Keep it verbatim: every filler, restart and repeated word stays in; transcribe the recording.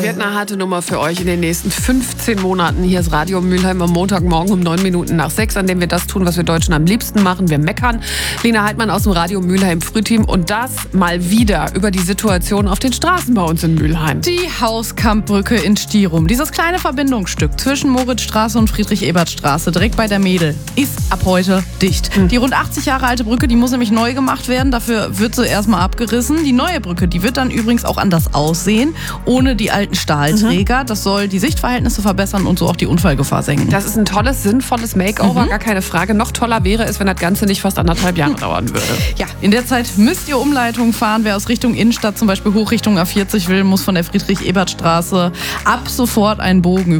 wird eine harte Nummer für euch in den nächsten fünfzehn Monaten. Hier ist Radio Mülheim am Montagmorgen um neun Minuten nach sechs, an dem wir das tun, was wir Deutschen am liebsten machen. Wir meckern. Lena Heidmann aus dem Radio Mülheim Frühteam und das mal wieder über die Situation auf den Straßen bei uns in Mülheim. Die Hauskampbrücke in Stierum. Dieses kleine Verbindungsstück zwischen Moritzstraße und Friedrich-Ebert-Straße, direkt bei der Mädel, ist ab heute dicht. Hm. Die rund achtzig Jahre alte Brücke, die muss nämlich neu gemacht werden. Dafür wird sie erstmal abgerissen. Die neue Brücke, die wird dann übrigens auch anders aussehen, ohne die alten Stahlträger. Mhm. Das soll die Sichtverhältnisse verbessern und so auch die Unfallgefahr senken. Das ist ein tolles, sinnvolles Makeover, mhm. gar keine Frage. Noch toller wäre es, wenn das Ganze nicht fast anderthalb Jahre dauern würde. Ja, in der Zeit müsst ihr Umleitung fahren. Wer aus Richtung Innenstadt zum Beispiel hoch Richtung A vierzig will, muss von der Friedrich-Ebert-Straße ab sofort einen Bogen